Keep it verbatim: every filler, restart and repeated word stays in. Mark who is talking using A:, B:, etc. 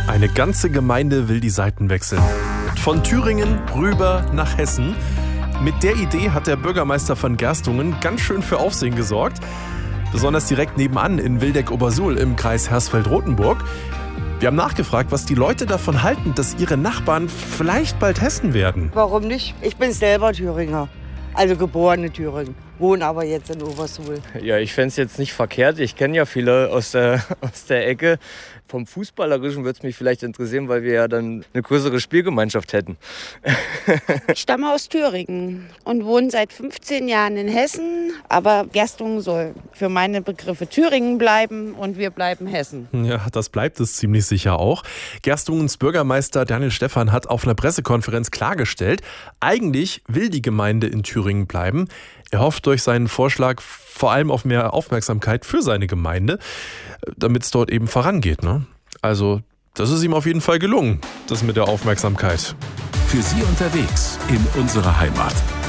A: Eine ganze Gemeinde will die Seiten wechseln. Von Thüringen rüber nach Hessen. Mit der Idee hat der Bürgermeister von Gerstungen ganz schön für Aufsehen gesorgt. Besonders direkt nebenan in Wildeck-Obersuhl im Kreis Hersfeld-Rotenburg. Wir haben nachgefragt, was die Leute davon halten, dass ihre Nachbarn vielleicht bald Hessen werden.
B: Warum nicht? Ich bin selber Thüringer, also geborene Thüringen, wohne aber jetzt in Obersuhl.
C: Ja, ich fände es jetzt nicht verkehrt. Ich kenne ja viele aus der, aus der Ecke. Vom Fußballerischen würde es mich vielleicht interessieren, weil wir ja dann eine größere Spielgemeinschaft hätten.
D: Ich stamme aus Thüringen und wohne seit fünfzehn Jahren in Hessen. Aber Gerstungen soll für meine Begriffe Thüringen bleiben und wir bleiben Hessen.
A: Ja, das bleibt es ziemlich sicher auch. Gerstungens Bürgermeister Daniel Stephan hat auf einer Pressekonferenz klargestellt, eigentlich will die Gemeinde in Thüringen bleiben. Er hofft durch seinen Vorschlag vor allem auf mehr Aufmerksamkeit für seine Gemeinde, damit es dort eben vorangeht, ne? Also, das ist ihm auf jeden Fall gelungen, das mit der Aufmerksamkeit.
E: Für Sie unterwegs in unserer Heimat.